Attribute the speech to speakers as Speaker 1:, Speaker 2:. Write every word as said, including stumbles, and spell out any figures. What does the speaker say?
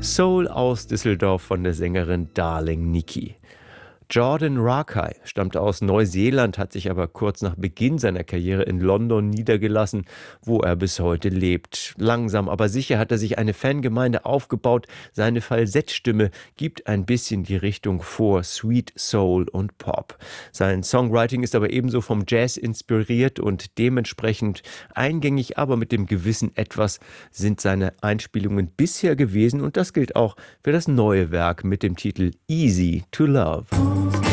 Speaker 1: Soul aus Düsseldorf von der Sängerin Darling Nikki. Jordan Rakei stammte aus Neuseeland, hat sich aber kurz nach Beginn seiner Karriere in London niedergelassen, wo er bis heute lebt. Langsam aber sicher hat er sich eine Fangemeinde aufgebaut. Seine Falsettstimme gibt ein bisschen die Richtung vor Sweet Soul und Pop. Sein Songwriting ist aber ebenso vom Jazz inspiriert und dementsprechend eingängig, aber mit dem gewissen Etwas sind seine Einspielungen bisher gewesen und das gilt auch für das neue Werk mit dem Titel Easy to Love.